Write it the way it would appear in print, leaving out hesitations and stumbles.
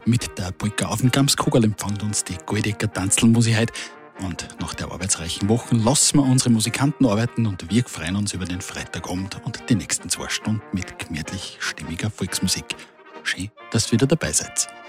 Mit der Polka auf dem Gamskugel empfängt uns die Goldecker Tanzlmusik heute. Und nach der arbeitsreichen Woche lassen wir unsere Musikanten arbeiten und wir freuen uns über den Freitagabend und die nächsten 2 Stunden mit gemütlich stimmiger Volksmusik. Schön, dass ihr wieder dabei seid.